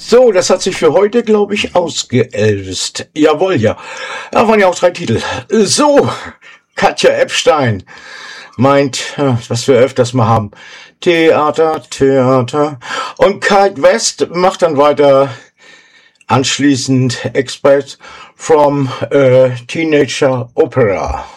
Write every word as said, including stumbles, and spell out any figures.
So, das hat sich für heute, glaube ich, ausgeelvst. Jawohl, ja. Da waren ja auch drei Titel. So, Katja Epstein meint, äh, was wir öfters mal haben, Theater, Theater. Und Kite West macht dann weiter anschließend Express from äh, Teenager Opera.